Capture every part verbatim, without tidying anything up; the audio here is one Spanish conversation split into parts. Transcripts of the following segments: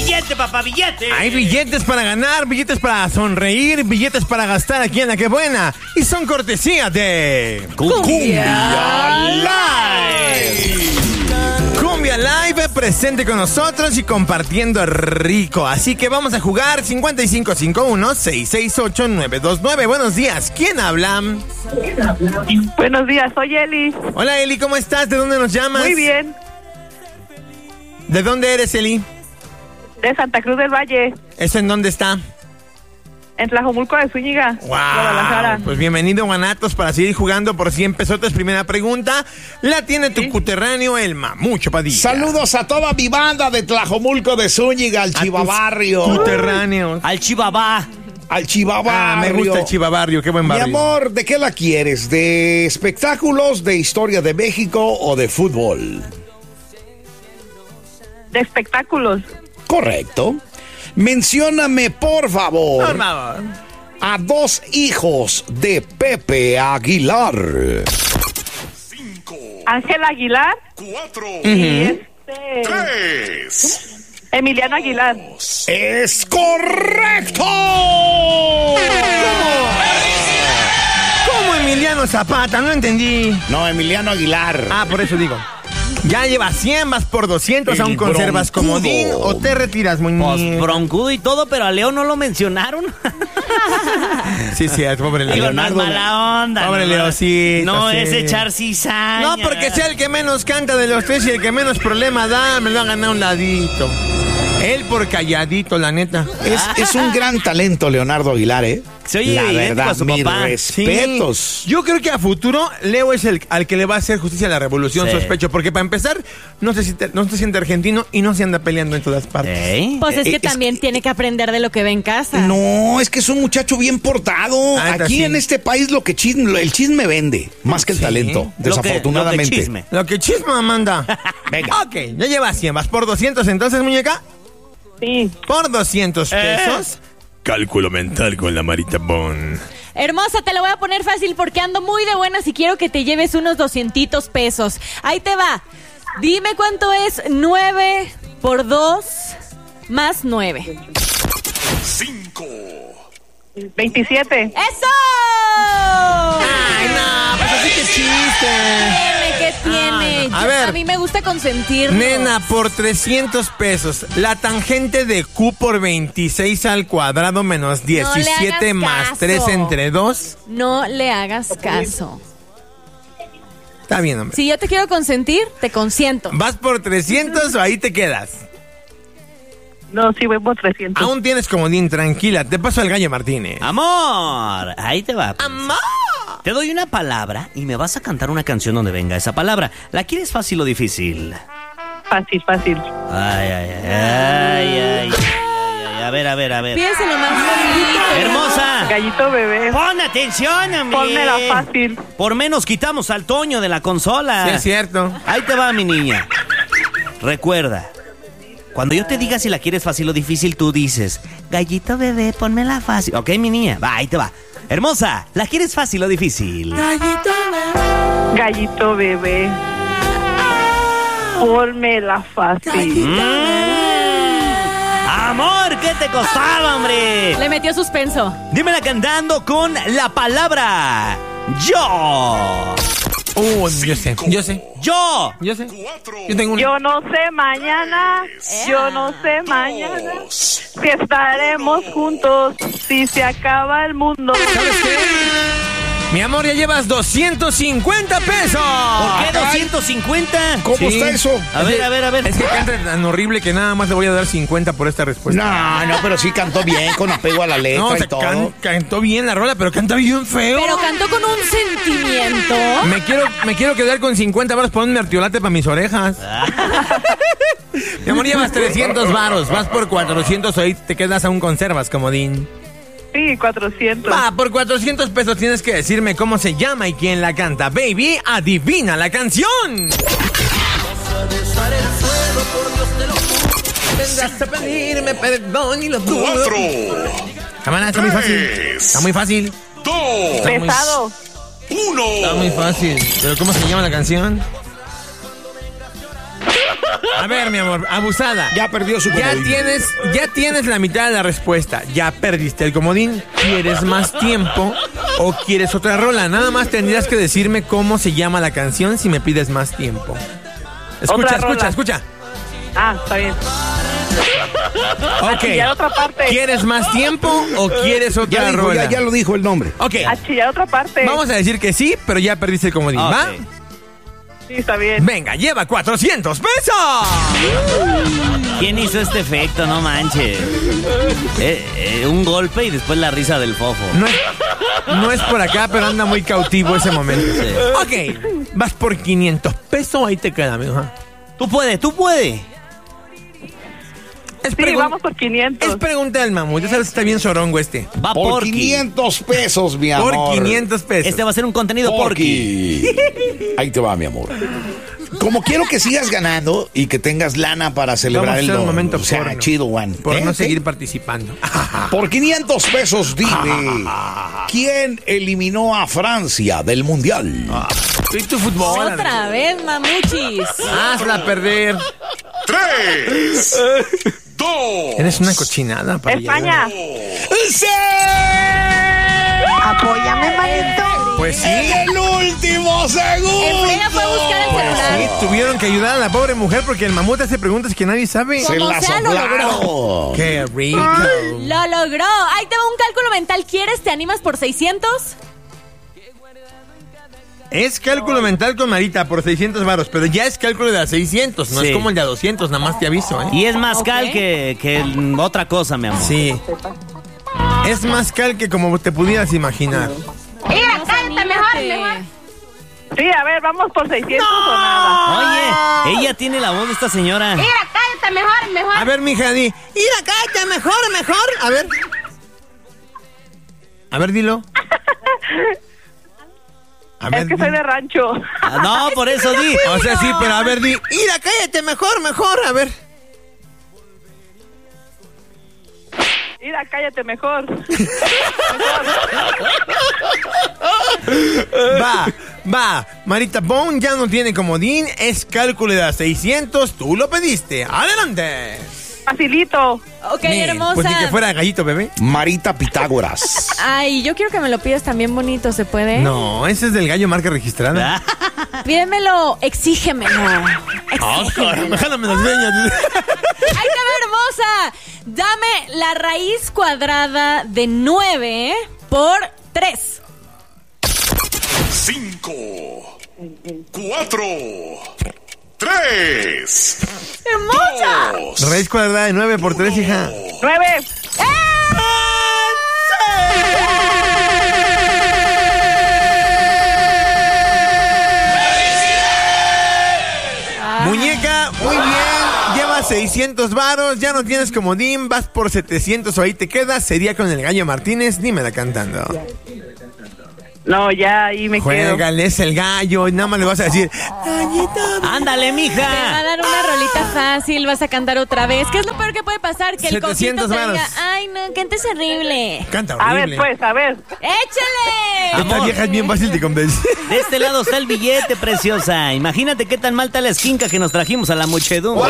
billete, papá, billete. Hay billetes para ganar, billetes para sonreír, billetes para gastar aquí en La Que Buena. Y son cortesía de... Cumbia Live. Cumbia Live presente con nosotros y compartiendo rico. Así que vamos a jugar cincuenta y cinco cincuenta y uno, seiscientos sesenta y ocho, nueve dos nueve. Buenos días, ¿quién habla? Buenos días, soy Eli. Hola Eli, ¿cómo estás? ¿De dónde nos llamas? Muy bien, ¿De dónde eres, Eli? de Santa Cruz del Valle, ¿Eso en dónde está? en Tlajomulco de Zúñiga, ¡Wow! Guadalajara. Pues bienvenido, Guanatos, para seguir jugando por cien pesotes. Primera pregunta, la tiene tu Sí. cuterráneo, el Mamucho Padilla. Saludos a toda mi banda de Tlajomulco de Zúñiga, al A tus Chivabarrio. Cuterráneos. Al Chivabá. Al Chivabarrio. Ah, me gusta el Chivabarrio, qué buen Mi barrio. amor, ¿de qué la quieres? ¿De espectáculos, de historia de México o de fútbol? De espectáculos. Correcto. Mencióname, por favor, Por favor. a dos hijos de Pepe Aguilar. Ángel Aguilar y este Emiliano Aguilar. ¡Es correcto! ¿Cómo Emiliano Zapata? No entendí. No, Emiliano Aguilar. Ah, por eso digo. Ya llevas cien, vas por doscientos, El aún conservas broncudo. comodín o te retiras, Pues muñeco. broncudo y todo, pero a Leo no lo mencionaron. Sí, sí, es pobre Digo, Leo. no es Leonardo. mala onda. Pobre no, Leocito, No sí. es echar cizaña. No, porque sea el que menos canta de los tres y el que menos problema da, me lo ha ganado un ladito. Él por calladito, la neta. Es, es un gran talento, Leonardo Aguilar, ¿eh? Se oye La idéntico verdad, a su mis papá. respetos. Sí. Yo creo que a futuro Leo es el al que le va a hacer justicia a la revolución, Sí. sospecho. Porque para empezar, no se, siente, no se siente argentino y no se anda peleando en todas partes. ¿Eh? Pues es Eh, que es también que- tiene que aprender de lo que ve en casa. No, es que es un muchacho bien portado. Ah, Aquí sí. en este país lo que chisme, el chisme vende, más que el Sí. talento, Lo que- desafortunadamente. lo que chisme. Lo que chisma manda. Venga. Ok, ya llevas cien. ¿Vas por doscientos entonces, muñeca? Sí. Por doscientos Eh. pesos. Cálculo mental con la Marita Bon. Hermosa, te lo voy a poner fácil porque ando muy de buenas y quiero que te lleves unos doscientos pesos. Ahí te va. Dime cuánto es nueve por dos más nueve. veintisiete. ¡Eso! Ay, no, pues así que chiste. Tiene, ¿qué tiene? a Yo- ver. a mí me gusta consentir. Nena, por trescientos pesos, la tangente de Q por veintiséis al cuadrado menos diecisiete hagas más caso. tres entre dos. No le hagas caso. Está bien, hombre. Si yo te quiero consentir, te consiento. ¿Vas por trescientos o ahí te quedas? No, sí, voy por trescientos. Aún tienes comodín, tranquila. Te paso al Gallo Martínez. Amor, ahí te va. ¡Amor! Te doy una palabra y me vas a cantar una canción donde venga esa palabra. ¿La quieres fácil o difícil? Fácil, fácil. Ay, ay, ay, ay, ay, ay, ay. A ver, a ver, a ver. Piénselo más bonito. Hermosa. Gallito bebé. Pon atención, hombre. Pónmela fácil. Por menos quitamos al Toño de la consola. Sí, es cierto. Ahí te va, mi niña. Recuerda, cuando yo te diga si la quieres fácil o difícil, tú dices, gallito bebé, ponmela fácil. Ok, mi niña, va, ahí te va. Hermosa, ¿la quieres fácil o difícil? Gallito bebé. Pónmela fácil. Mm. Amor, ¿qué te costaba, hombre? Le metió suspenso. Dímela cantando con la palabra yo. Uh, yo sé, yo sé, Yo. yo sé. Yo tengo una. Yo no sé mañana, yo no sé mañana si estaremos juntos, si se acaba el mundo. ¿Sabes qué? Mi amor, ya llevas doscientos cincuenta pesos. ¿Por qué doscientos cincuenta? ¿Cómo Sí. está eso? A ver, a ver, a ver. Es que canta tan horrible que nada más le voy a dar cincuenta por esta respuesta. No, no, pero sí cantó bien, con apego a la letra No, o sea, y todo. can- cantó bien la rola, pero canta bien feo. Pero cantó con un sentimiento. Me quiero, me quiero quedar con cincuenta varos por un mertiolate para mis orejas. Mi amor, llevas trescientos varos. Vas por cuatrocientos, hoy te quedas aún conservas, comodín. Sí, cuatrocientos. Va, por cuatrocientos pesos tienes que decirme cómo se llama y quién la canta. Baby, adivina la canción. Vendrás a pedirme perdón y lo dudo. Cuatro. Cámara, está muy fácil. Está muy fácil. Dos. Está muy- Pesado. Uno. Está muy fácil. ¿Pero cómo se llama la canción? A ver, mi amor, abusada. Ya perdió su Ya comodín. tienes, ya tienes la mitad de la respuesta. Ya perdiste el comodín. ¿Quieres más tiempo o quieres otra rola? Nada más tendrías que decirme cómo se llama la canción si me pides más tiempo. Escucha, Otra escucha, rola. escucha. Ah, está bien. Ok. Achillar otra parte. ¿Quieres más tiempo o quieres otra Ya, dijo, rola? ya, ya lo dijo el nombre. Ok. A chillar otra parte. Vamos a decir que sí, pero ya perdiste el comodín, Ok. ¿va? Sí, está bien. Venga, lleva cuatrocientos pesos. ¿Quién hizo este efecto? No manches. Eh, eh, un golpe y después la risa del fofo. No es, no es por acá, pero anda muy cautivo ese momento. Sí. Ok, vas por quinientos pesos, ahí te queda, amigo. Tú puedes, tú puedes. Es, Sí, pregun- vamos por quinientos. es pregunta del mamut, ya sabes que está bien sorongo este. Va Por Porky. quinientos pesos, mi amor. Por quinientos pesos. Este va a ser un contenido Porky. Porky. Ahí te va, mi amor. Como quiero que sigas ganando y que tengas lana para Vamos a celebrar el hacer un momento o sea, porno. chido one. Por ¿Eh? no ¿Eh? seguir participando. Por quinientos pesos, dime, ¿quién eliminó a Francia del Mundial? Soy tu fútbol. Otra vez, mamuchis. Hazla perder. Tres, dos, Eres una cochinada, para España. ¡Sí! Apóyame, manito. Pues sí. ¡En el último segundo! El Freya fue a buscar el celular. Sí, tuvieron que ayudar a la pobre mujer porque el mamut hace preguntas que nadie sabe. Se Como la sea, lo soplaron. Qué rico. Lo logró. Ahí te va un cálculo mental. ¿Quieres? ¿Te animas por seiscientos? Es cálculo mental con Marita por seiscientos varos, pero ya es cálculo de a seiscientos, no Sí. es como el de a doscientos, nada más te aviso, ¿eh? Y es más cal Ok. que, que el- otra cosa, mi amor. Sí. Es más cal que como te pudieras imaginar. Mira, canta mejor, mejor. Sí, a ver, vamos por seiscientos o nada. Oye, ella tiene la voz de esta señora. cállate mejor, mejor. A ver, mija, di. Ir acá, te mejor, mejor. A ver. A ver, dilo. A ver, Es que di. soy de rancho. Ah, no, por eso di. O sea, sí, pero a ver, di. Ir acá, cállate mejor, mejor. A ver. Mira, cállate mejor. Va, va. Marita Bone ya no tiene comodín. Es cálculo de a seiscientos. Tú lo pediste. Adelante. Facilito. Ok, Ni- hermosa. Pues ni que fuera gallito, bebé. Marita Pitágoras. Ay, yo quiero que me lo pidas también bonito, ¿se puede? No, ese es del gallo marca registrada. Pídemelo, exígemelo. Ah, Exígemelo. jálame las veñas. Ahí te va, hermosa. Dame la raíz cuadrada de nueve por tres. cinco, cuatro, tres, ¡Hermosa! dos, Raíz cuadrada de nueve por tres, hija. Nueve. Muñeca, muy bien. Llevas seiscientos varos, ya no tienes comodín, vas por setecientos o ahí te quedas. Sería con el gallo Martínez, dímela cantando. No, ya ahí me quedo. Juégale, es el gallo, y nada más le vas a decir, gallito. Ándale, Te va a mija. dar una rolita fácil, vas a cantar otra vez. ¿Qué es lo peor que puede pasar? Que el setecientos cosito te diga, varos. ay, no, cantes horrible. Canta A ver, horrible. pues, a ver. ¡Échale! Esta Amor. vieja es bien fácil de convencer. De este lado está el billete, preciosa. Imagínate qué tan mal está la esquinca que nos trajimos a la muchedumbre.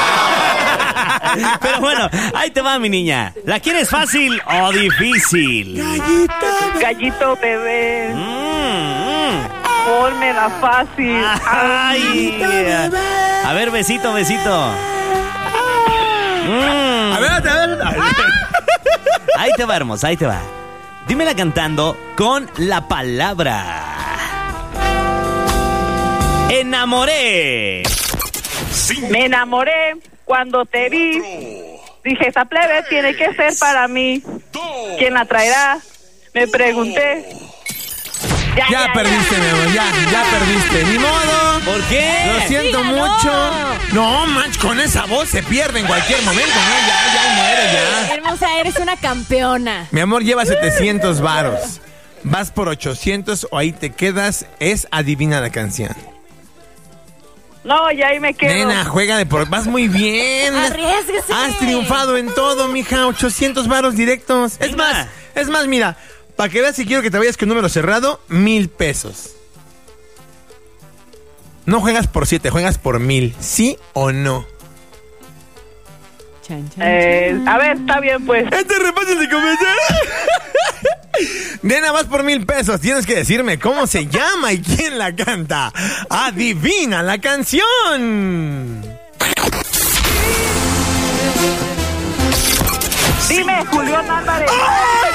Pero bueno, ahí te va, mi niña. ¿La quieres fácil o difícil? Gallito bebé. Mm, mm. Pónmela fácil. Ay. A ver, besito, besito. Mm. A ver, a ver. a ver. Ahí te va, hermosa, ahí te va. Dímela cantando con la palabra. Enamoré. cinco, Me enamoré cuando te vi. Dije, esa plebe tiene que ser para mí. dos, ¿Quién la traerá? Me pregunté. Ya perdiste, mi amor, ya, ya perdiste. Ni modo. ¿Por qué? Lo siento Sí, ganó. mucho. No, manch, con esa voz se pierde en cualquier momento, ¿no? Ya, ya muere, ya. Hermosa, eres una campeona. Mi amor, lleva setecientos varos. Vas por ochocientos o ahí te quedas. Es adivina la canción. No, ya ahí me quedo. Nena, juega de por... Vas muy bien. Arriésguese. Has triunfado en todo, mija. ochocientos varos directos. Es Mira. más, es más, mira. Para que veas si quiero que te vayas con número cerrado, mil pesos. No juegas por siete, juegas por mil. ¿Sí o no? Chan, chan, Eh, chan. a ver, está bien, pues. Este repaso de comenzar. Nena, vas por mil pesos. Tienes que decirme cómo se llama y quién la canta. Adivina la canción. Dime, Julián Álvarez.